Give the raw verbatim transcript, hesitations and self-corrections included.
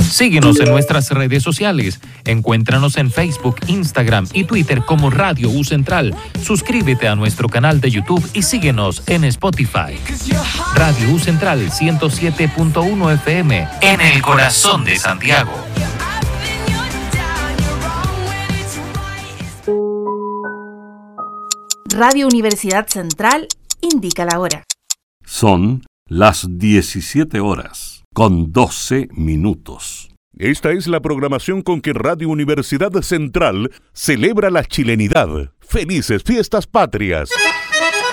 Síguenos en nuestras redes sociales. Encuéntranos en Facebook, Instagram y Twitter como Radio U Central. Suscríbete a nuestro canal de YouTube y síguenos en Spotify. Radio U Central ciento siete punto uno F M en el corazón de Santiago. Radio Universidad Central indica la hora. Son las diecisiete horas con doce minutos. Esta es la programación con que Radio Universidad Central celebra la chilenidad. ¡Felices Fiestas Patrias!